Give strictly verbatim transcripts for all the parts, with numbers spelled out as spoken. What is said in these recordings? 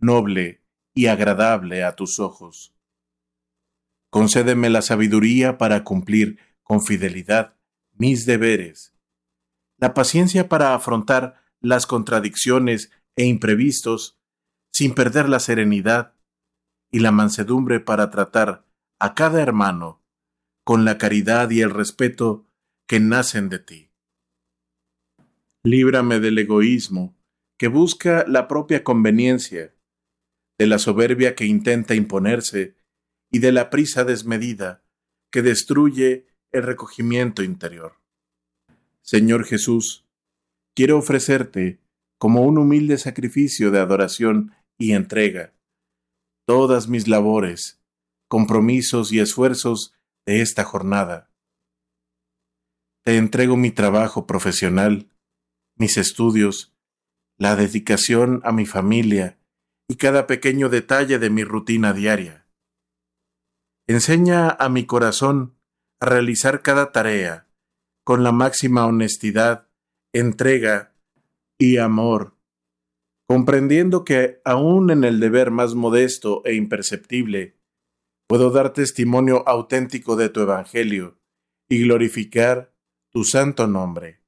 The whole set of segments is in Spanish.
noble y agradable a tus ojos. Concédeme la sabiduría para cumplir con fidelidad mis deberes, la paciencia para afrontar las contradicciones e imprevistos sin perder la serenidad y la mansedumbre para tratar a cada hermano con la caridad y el respeto que nacen de ti. Líbrame del egoísmo que busca la propia conveniencia, de la soberbia que intenta imponerse y de la prisa desmedida que destruye el recogimiento interior. Señor Jesús, quiero ofrecerte, como un humilde sacrificio de adoración y entrega, todas mis labores, compromisos y esfuerzos de esta jornada. Te entrego mi trabajo profesional, mis estudios, la dedicación a mi familia y cada pequeño detalle de mi rutina diaria. Enseña a mi corazón a realizar cada tarea con la máxima honestidad, entrega y amor, comprendiendo que aún en el deber más modesto e imperceptible, puedo dar testimonio auténtico de tu Evangelio y glorificar tu santo nombre.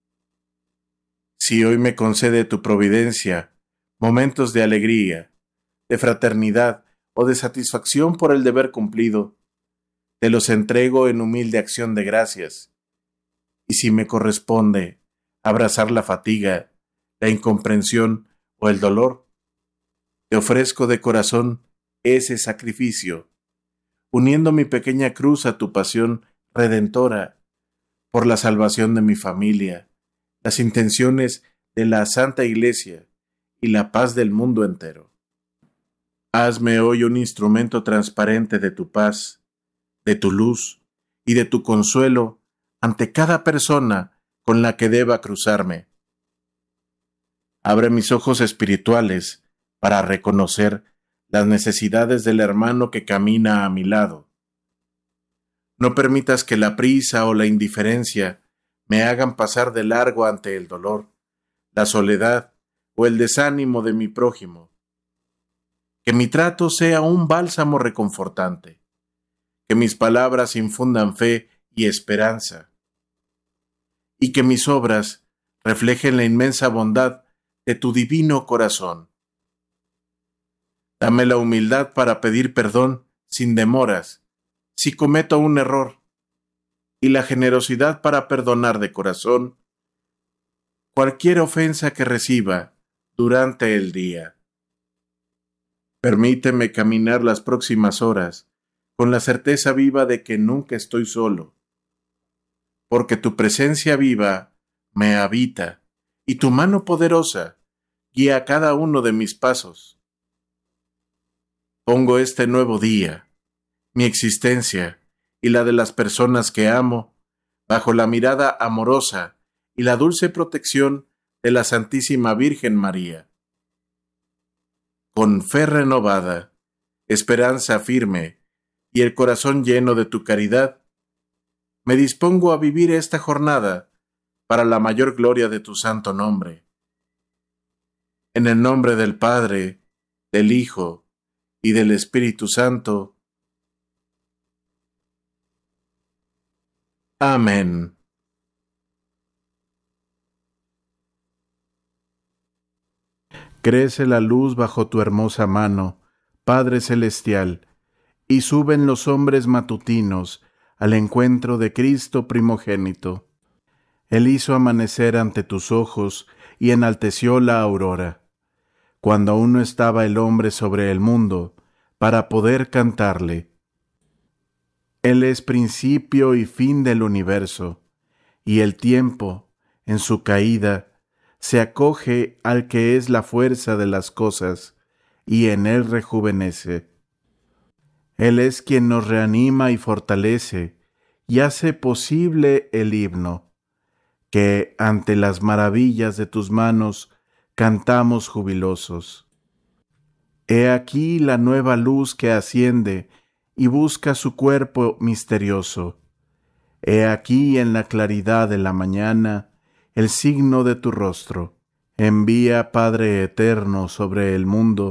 Si hoy me concede tu providencia momentos de alegría, de fraternidad o de satisfacción por el deber cumplido, te los entrego en humilde acción de gracias. Y si me corresponde abrazar la fatiga, la incomprensión o el dolor, te ofrezco de corazón ese sacrificio, uniendo mi pequeña cruz a tu pasión redentora por la salvación de mi familia, las intenciones de la Santa Iglesia y la paz del mundo entero. Hazme hoy un instrumento transparente de tu paz, de tu luz y de tu consuelo ante cada persona con la que deba cruzarme. Abre mis ojos espirituales para reconocer las necesidades del hermano que camina a mi lado. No permitas que la prisa o la indiferencia me hagan pasar de largo ante el dolor, la soledad o el desánimo de mi prójimo. Que mi trato sea un bálsamo reconfortante, que mis palabras infundan fe y esperanza, y que mis obras reflejen la inmensa bondad de tu divino corazón. Dame la humildad para pedir perdón sin demoras, si cometo un error, y la generosidad para perdonar de corazón cualquier ofensa que reciba durante el día. Permíteme caminar las próximas horas con la certeza viva de que nunca estoy solo, porque tu presencia viva me habita y tu mano poderosa guía cada uno de mis pasos. Pongo este nuevo día, mi existencia y la de las personas que amo, bajo la mirada amorosa y la dulce protección de la Santísima Virgen María. Con fe renovada, esperanza firme y el corazón lleno de tu caridad, me dispongo a vivir esta jornada para la mayor gloria de tu santo nombre. En el nombre del Padre, del Hijo y del Espíritu Santo. Amén. Crece la luz bajo tu hermosa mano, Padre Celestial, y suben los hombres matutinos al encuentro de Cristo primogénito. Él hizo amanecer ante tus ojos y enalteció la aurora, cuando aún no estaba el hombre sobre el mundo, para poder cantarle. Él es principio y fin del universo, y el tiempo, en su caída, se acoge al que es la fuerza de las cosas, y en él rejuvenece. Él es quien nos reanima y fortalece, y hace posible el himno, que ante las maravillas de tus manos cantamos jubilosos. He aquí la nueva luz que asciende y busca su cuerpo misterioso. He aquí en la claridad de la mañana el signo de tu rostro. Envía, Padre eterno, sobre el mundo